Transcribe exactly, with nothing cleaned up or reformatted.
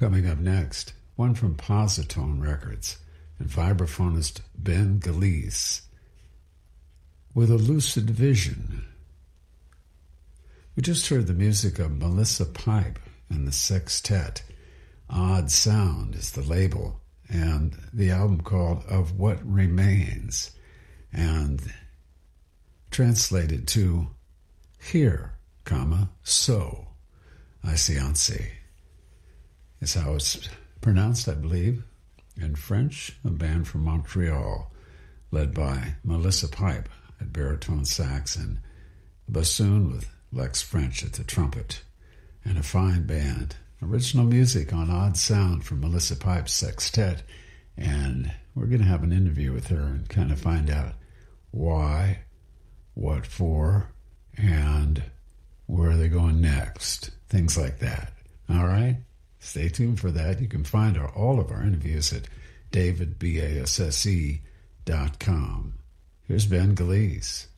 Coming up next, one from Positone Records and vibraphonist Ben Galiz with a lucid vision. We just heard the music of Melissa Pipe and the Sextet. Odd Sound is the label, and the album called Of What Remains, and translated to Here, comma, So, I Seance, is how it's pronounced, I believe. In French, a band from Montreal, led by Melissa Pipe at baritone sax and bassoon with Lex French at the trumpet, and a fine band. Original music on Odd Sound from Melissa Pipe's Sextet, and we're going to have an interview with her and kind of find out why, what for, and where are they going next, things like that. All right? Stay tuned for that. You can find our, all of our interviews at david basse dot com. Here's Ben Galiz.